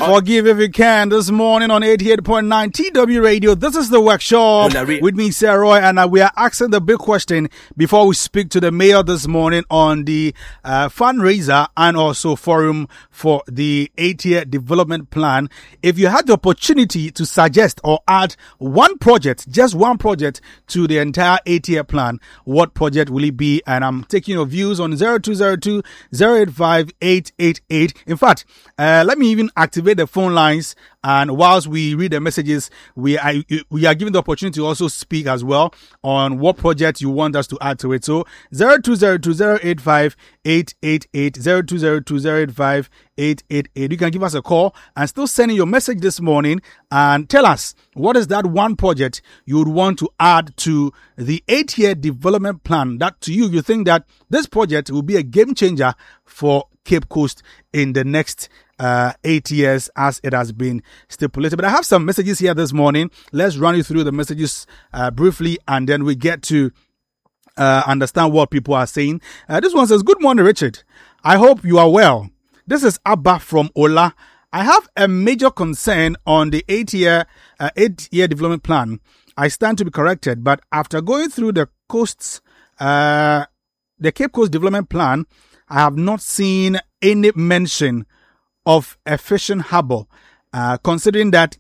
Forgive if you can. This morning on 88.9 TW Radio, this is the workshop with me, Sarah Roy, and we are asking the big question before we speak to the mayor this morning on the fundraiser and also forum for the 8-year development plan. If you had the opportunity to suggest or add one project, just one project to the entire 8-year plan, what project will it be? And I'm taking your views on 0202 085 888. In fact, let me even activate the phone lines, and whilst we read the messages, we are given the opportunity to also speak as well on what project you want us to add to it. So 0202 085 888, 0202 085 888. You can give us a call and still send in your message this morning and tell us what is that one project you would want to add to the 8-year development plan that to you think that this project will be a game changer for Cape Coast in the next 8 years as it has been stipulated. But I have some messages here this morning. Let's run you through the messages briefly, and then we get to understand what people are saying. This one says, "Good morning, Richard. I hope you are well. This is Abba from Ola. I have a major concern on the 8-year development plan. I stand to be corrected, but after going through the Cape Coast development plan, I have not seen any mention of efficient harbour. Considering that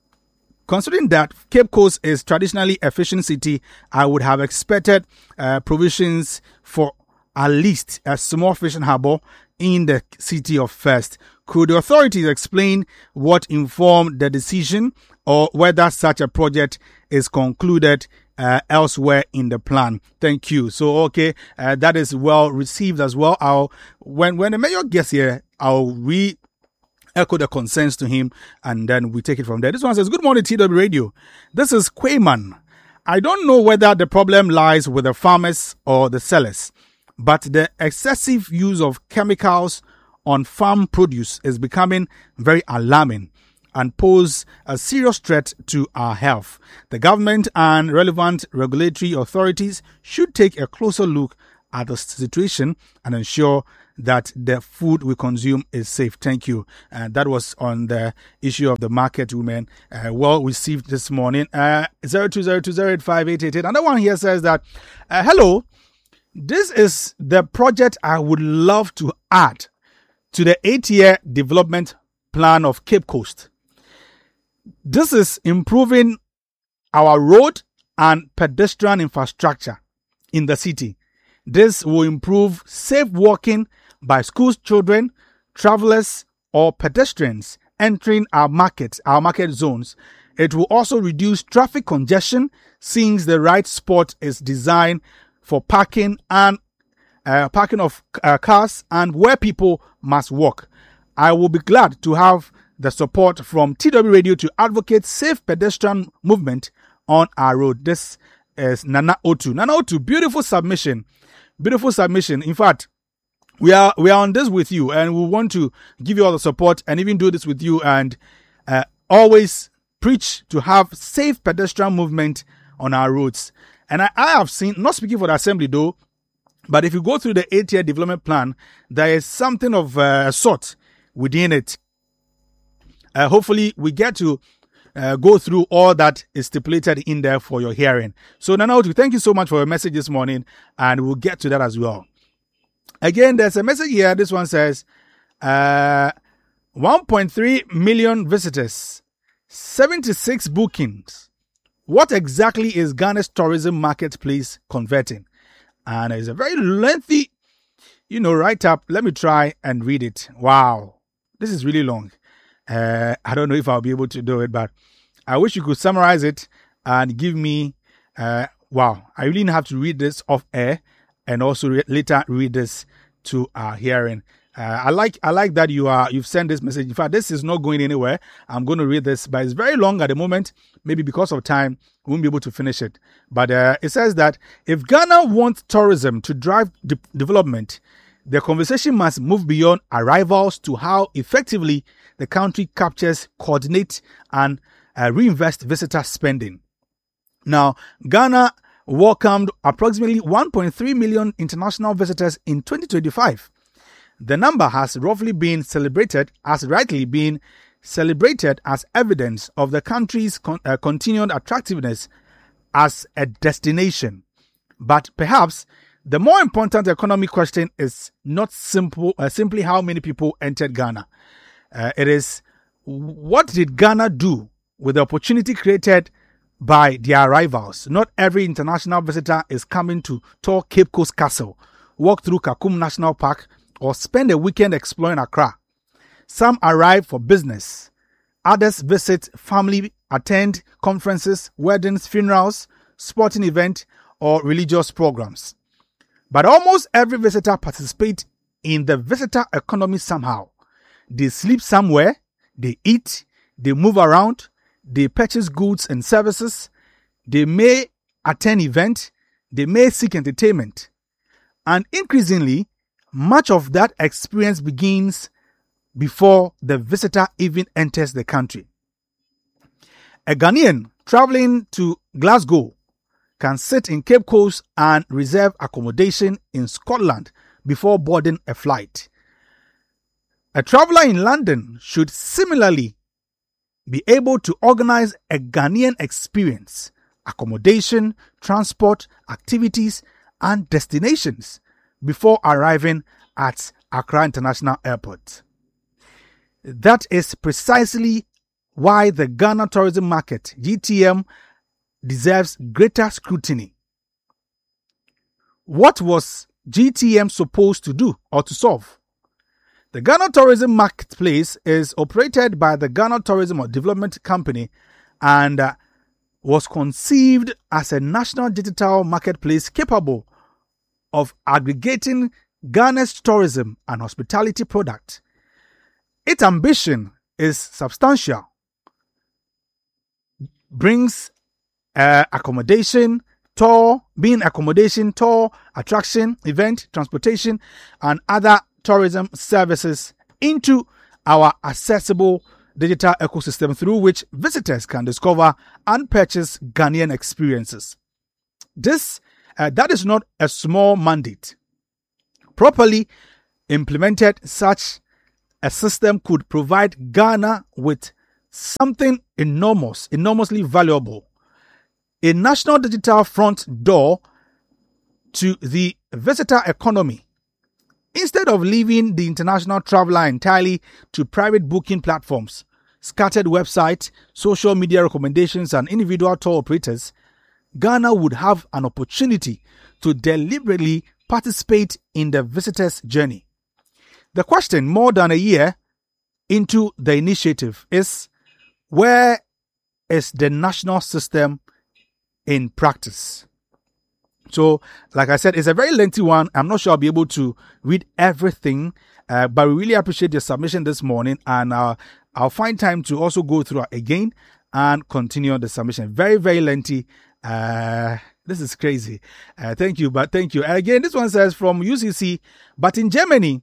Cape Coast is traditionally a fishing city, I would have expected provisions for at least a small fishing harbour in the city of First. Could the authorities explain what informed the decision, or whether such a project is concluded elsewhere in the plan? Thank you." So, okay, that is well received as well. When the mayor gets here, I'll echo the concerns to him, and then we take it from there. This one says, "Good morning, TW Radio. This is Quayman. I don't know whether the problem lies with the farmers or the sellers, but the excessive use of chemicals on farm produce is becoming very alarming and pose a serious threat to our health. The government and relevant regulatory authorities should take a closer look at the situation and ensure that the food we consume is safe." Thank you. That was on the issue of the market women. Well received this morning. 0202 085 888. Another one here says that, "Hello, this is the project I would love to add to the 8-year development plan of Cape Coast. This is improving our road and pedestrian infrastructure in the city. This will improve safe walking by school children, travelers, or pedestrians entering our market zones. It will also reduce traffic congestion since the right spot is designed for parking of cars and where people must walk. I will be glad to have the support from TW Radio to advocate safe pedestrian movement on our road." This is Nana Otu. Nana Otu, beautiful submission. Beautiful submission. In fact, we are on this with you, and we want to give you all the support and even do this with you, and always preach to have safe pedestrian movement on our roads. And I have seen, not speaking for the assembly though, but if you go through the 8-year development plan, there is something of a sort within it. Hopefully we get to go through all that is stipulated in there for your hearing. So Nanautu, thank you so much for your message this morning, and we'll get to that as well. Again, there's a message here. This one says, 1.3 million visitors, 76 bookings. What exactly is Ghana's tourism marketplace converting? And it's a very lengthy, write-up. Let me try and read it. Wow. This is really long. I don't know if I'll be able to do it, but I wish you could summarize it and give me, wow. I really have to read this off air and also later read this to our hearing. I like that you've sent this message. In fact, this is not going anywhere. I'm going to read this, but it's very long at the moment. Maybe because of time, we won't be able to finish it. But it says that if Ghana wants tourism to drive development, the conversation must move beyond arrivals to how effectively the country captures, coordinates, and reinvest visitor spending. Now, Ghana welcomed approximately 1.3 million international visitors in 2025. The number has roughly been celebrated as rightly being celebrated as evidence of the country's continued attractiveness as a destination. But perhaps the more important economic question is not simply how many people entered Ghana. It is, what did Ghana do with the opportunity created by their arrivals? Not every international visitor is coming to tour Cape Coast Castle, walk through Kakum National Park, or spend a weekend exploring Accra. Some arrive for business. Others visit family, attend conferences, weddings, funerals, sporting events, or religious programs. But almost every visitor participates in the visitor economy somehow. They sleep somewhere, they eat, they move around, they purchase goods and services, they may attend events, they may seek entertainment. And increasingly, much of that experience begins before the visitor even enters the country. A Ghanaian traveling to Glasgow can sit in Cape Coast and reserve accommodation in Scotland before boarding a flight. A traveler in London should similarly be able to organize a Ghanaian experience, accommodation, transport, activities, and destinations before arriving at Accra International Airport. That is precisely why the Ghana tourism market, GTM, deserves greater scrutiny. What was GTM supposed to do or to solve? The Ghana Tourism Marketplace is operated by the Ghana Tourism Development Company and was conceived as a national digital marketplace capable of aggregating Ghana's tourism and hospitality product. Its ambition is substantial. Brings accommodation, tour, attraction, event, transportation, and other tourism services into our accessible digital ecosystem through which visitors can discover and purchase Ghanaian experiences. That is not a small mandate. Properly implemented, such a system could provide Ghana with something enormously valuable. A national digital front door to the visitor economy. Instead of leaving the international traveler entirely to private booking platforms, scattered websites, social media recommendations, and individual tour operators, Ghana would have an opportunity to deliberately participate in the visitor's journey. The question, more than a year into the initiative, is where is the national system in practice? So, like I said, it's a very lengthy one. I'm not sure I'll be able to read everything, but we really appreciate your submission this morning, and I'll find time to also go through it again and continue on the submission. Very, very lengthy. This is crazy. Thank you. And again, this one says from UCC, but in Germany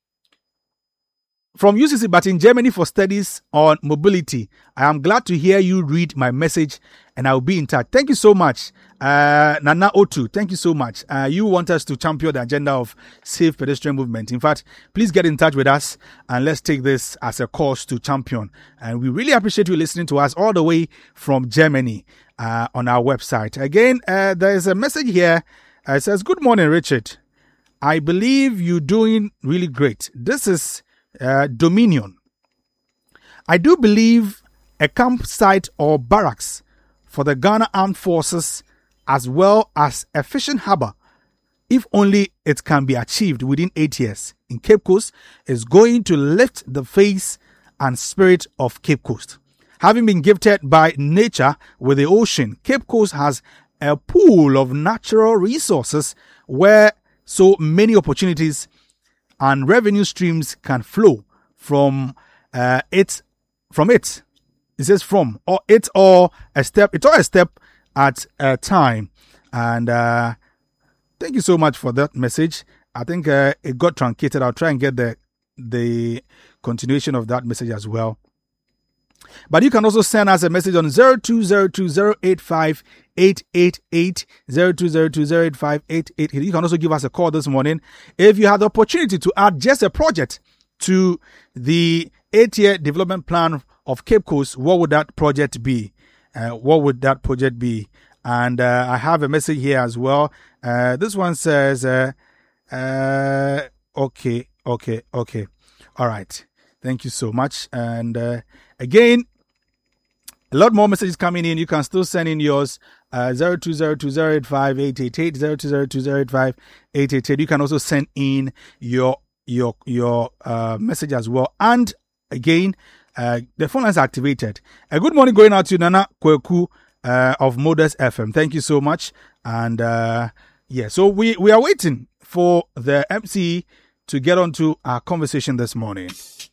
for studies on mobility. I am glad to hear you read my message, and I'll be in touch. Thank you so much. Nana Otu, thank you so much. You want us to champion the agenda of safe pedestrian movement. In fact, please get in touch with us and let's take this as a cause to champion. And we really appreciate you listening to us all the way from Germany on our website. Again, there is a message here. It says, good morning, Richard. I believe you're doing really great. This is Dominion. I do believe a campsite or barracks for the Ghana Armed Forces, as well as a fishing harbour, if only it can be achieved within 8 years in Cape Coast, is going to lift the face and spirit of Cape Coast. Having been gifted by nature with the ocean, Cape Coast has a pool of natural resources where so many opportunities and revenue streams can flow from it. It says from, or it's all a step at a time. And thank you so much for that message. I think it got truncated. I'll try and get the continuation of that message as well. But you can also send us a message on 0202085888, 0202085888. You can also give us a call this morning if you have the opportunity to add just a project to the 8-year development plan of Cape Coast, what would that project be? What would that project be? And I have a message here as well. This one says, okay. All right. Thank you so much. And again, a lot more messages coming in. You can still send in yours. 0202085888, 0202085888. You can also send in your message as well. And again, the phone lines are activated. A good morning going out to Nana Kweku of Modus FM. Thank you so much. And so we are waiting for the MC to get onto our conversation this morning.